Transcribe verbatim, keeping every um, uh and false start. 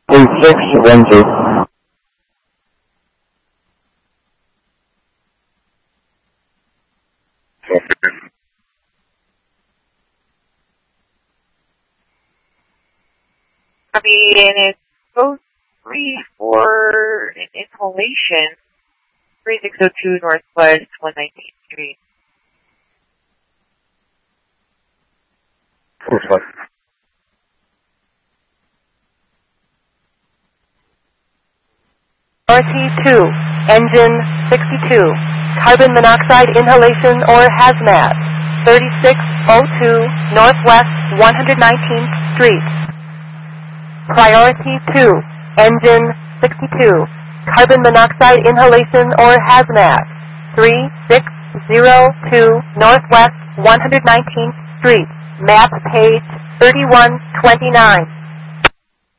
three six one two. I mean, it's supposed three for an inhalation. three six zero two Northwest one nineteenth Street. R T two, engine sixty-two, carbon monoxide inhalation or hazmat, thirty-six oh two Northwest one hundred nineteenth Street. Priority two, engine sixty-two, carbon monoxide inhalation or hazmat, three six zero two Northwest one hundred nineteenth Street, map page thirty-one twenty-nine.